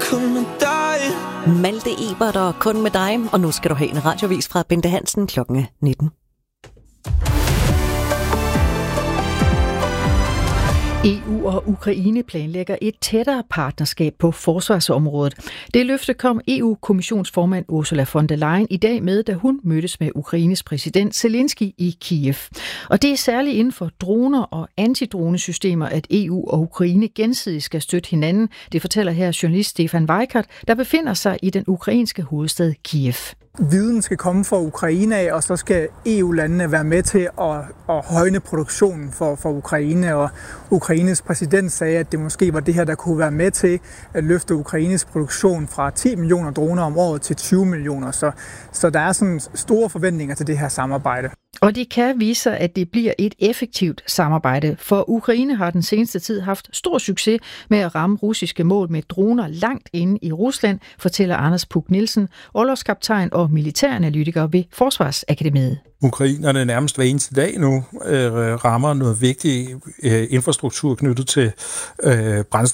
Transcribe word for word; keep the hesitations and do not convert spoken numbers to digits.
kun med dig. Malte Ebert og Kun med dig. Og nu skal du have en radiovis fra Bente Hansen klokken nitten. E U og Ukraine planlægger et tættere partnerskab på forsvarsområdet. Det løfte kom E U-kommissionsformand Ursula von der Leyen i dag med, da hun mødtes med Ukraines præsident Zelensky i Kiev. Og det er særligt inden for droner og antidronesystemer, at E U og Ukraine gensidigt skal støtte hinanden. Det fortæller her journalist Stefan Weikart, der befinder sig i den ukrainske hovedstad Kiev. Viden skal komme fra Ukraine af, og så skal E U-landene være med til at, at højne produktionen for, for Ukraine. Og Ukraines præsident sagde, at det måske var det her, der kunne være med til at løfte Ukraines produktion fra ti millioner droner om året til tyve millioner. Så, så der er sådan store forventninger til det her samarbejde. Og det kan vise sig, at det bliver et effektivt samarbejde, for Ukraine har den seneste tid haft stor succes med at ramme russiske mål med droner langt inde i Rusland, fortæller Anders Puk Nielsen, orlogskaptajn og militæranalytiker ved Forsvarsakademiet. Ukrainerne nærmest hver eneste dag nu øh, rammer noget vigtig øh, infrastruktur knyttet til øh,